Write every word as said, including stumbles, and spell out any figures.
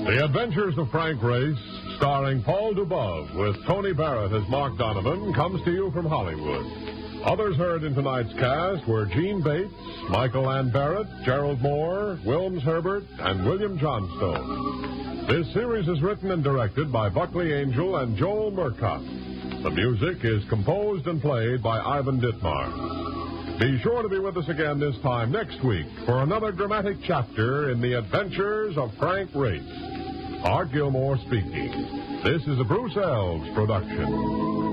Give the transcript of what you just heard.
The Adventures of Frank Race, starring Paul Dubov with Tony Barrett as Mark Donovan, comes to you from Hollywood. Others heard in tonight's cast were Gene Bates, Michael Ann Barrett, Gerald Moore, Wilms Herbert, and William Johnstone. This series is written and directed by Buckley Angel and Joel Murcott. The music is composed and played by Ivan Ditmar. Be sure to be with us again this time next week for another dramatic chapter in the Adventures of Frank Race. Art Gilmore speaking. This is a Bruce Elves production.